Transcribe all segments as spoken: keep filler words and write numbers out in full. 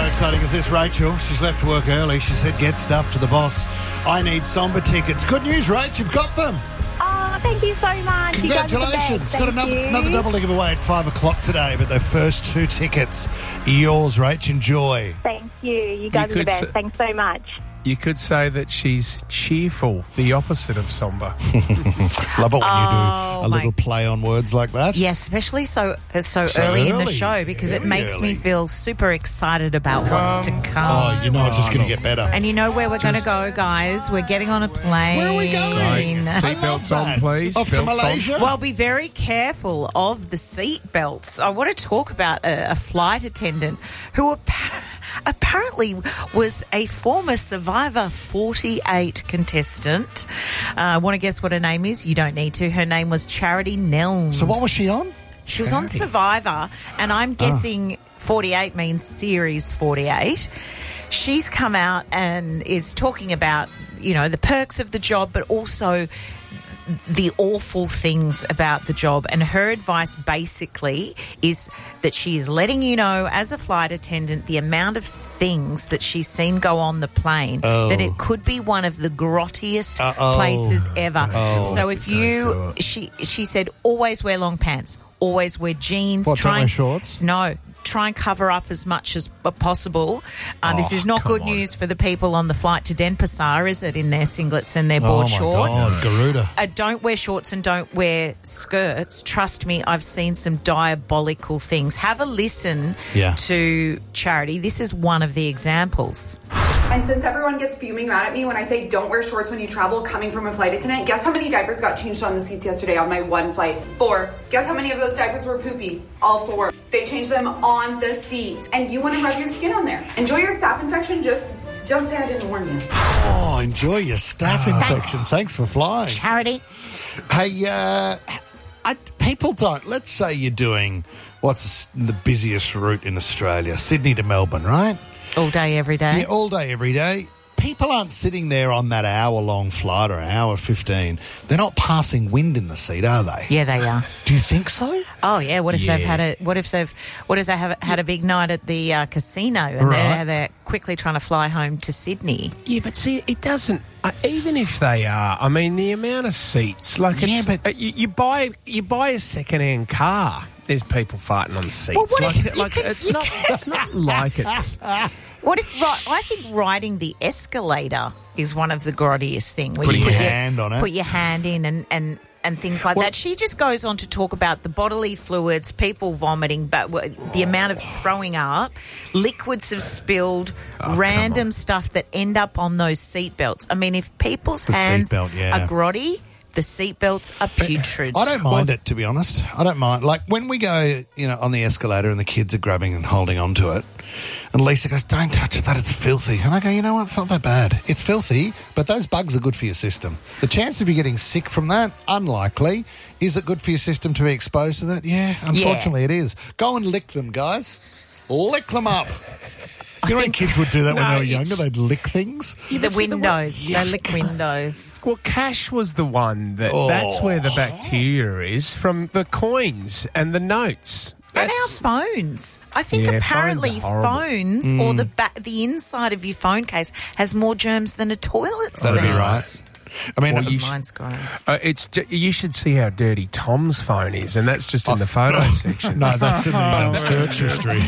How exciting is this, Rachel? She's left work early. She said, get stuff to the boss. I need Somber tickets. Good news, Rach, you've got them. Oh, thank you so much. Congratulations. You Got another, another double to give away at five o'clock today, but the first two tickets are yours, Rach. Enjoy. Thank you. You guys You are the could best. s- Thanks so much. You could say that she's cheerful, the opposite of somber. Love it when Oh, you do a my- little play on words like that. Yes, especially so so, So early, in the early. show because it Very makes early. me feel super excited about what's to come. Oh, you know it's just going to get better. And you know where we're going to go, guys? We're getting on a plane. Where are we going? Seatbelts I love on, that. please. Off to Belts on. Malaysia? Well, be very careful of the seat belts. I want to talk about a, a flight attendant who appa- apparently was a former Survivor forty-eight contestant. Uh, want to guess what her name is? You don't need to. Her name was Charity Nelms. So what was she on? She was on Survivor, and I'm guessing forty-eight means series forty-eight. She's come out and is talking about, you know, the perks of the job, but also the awful things about the job. And her advice basically is that she is letting you know as a flight attendant the amount of things that she's seen go on the plane, Oh. that it could be one of the grottiest Uh-oh. places ever. Oh. So if Don't do you, it. she she said, always wear long pants, always wear jeans. What, try don't wear and- shorts? No. Try and cover up as much as possible. Uh, this Oh, is not come good on. news for the people on the flight to Denpasar, is it, in their singlets and their board oh, my shorts? God, Garuda. Uh, don't wear shorts and don't wear skirts. Trust me, I've seen some diabolical things. Have a listen Yeah. to Charity. This is one of the examples. And since everyone gets fuming mad at me when I say don't wear shorts when you travel coming from a flight attendant, guess how many diapers got changed on the seats yesterday on my one flight? Four. Guess how many of those diapers were poopy? All four. They changed them on the seat. And you want to rub your skin on there. Enjoy your staph infection, just don't say I didn't warn you. Oh, enjoy your staph infection. Thanks for flying. Charity? Hey, uh, I, people don't. Let's say you're doing what's the busiest route in Australia, Sydney to Melbourne, right? All day, every day. Yeah, all day, every day. People aren't sitting there on that hour-long flight or hour fifteen. They're not passing wind in the seat, are they? Yeah, they are. Do you think so? Oh yeah. What if Yeah. they've had a What if they've What if they have had a big night at the uh, casino and Right. they're, they're quickly trying to fly home to Sydney? Yeah, but see, it doesn't. Uh, even if they are, I mean, the amount of seats, like, Yeah, it's, but- uh, you, you buy you buy a second-hand car. There's people fighting on seats. Well, what like, if you like can- it's you not. It's not like it's. What if ri- I think riding the escalator is one of the grottiest thing. Where Putting you put your hand on it. put your hand in, and and. And things like Well- that. She just goes on to talk about the bodily fluids, people vomiting, but w- the amount of throwing up, liquids have spilled, Oh, random stuff that end up on those seatbelts. I mean, if people's The hands seatbelt, yeah. are grotty, the seatbelts are putrid. I don't mind it, to be honest. I don't mind. Like, when we go, you know, on the escalator and the kids are grabbing and holding on to it, and Lisa goes, don't touch that, it's filthy. And I go, you know what, it's not that bad. It's filthy, but those bugs are good for your system. The chance of you getting sick from that, unlikely. Is it good for your system to be exposed to that? Yeah, unfortunately it is. Go and lick them, guys. Lick them up. You know when kids would do that when No, they were it's- younger? They'd lick things? the see, the windows, Yeah. they lick windows. Well, cash was the one that. Oh. That's where the bacteria is from the coins and the notes. And our That's- phones. I think Yeah, apparently phones are horrible. phones or the ba- the inside of your phone case has more germs than a toilet That'd be seat. right. I mean, Well, you sh- Mine's gross. Uh, it's ju- you should see how dirty Tom's phone is, and that's just in the photo section. no, that's in the um, search history.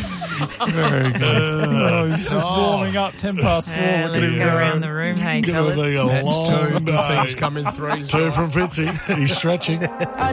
Very good. oh, he's just warming up ten past four. Uh, Look at let's him go go. around the room, hey Gonna fellas. be a That's two. long The day. things come in threes. Two from Fitzy. He's stretching.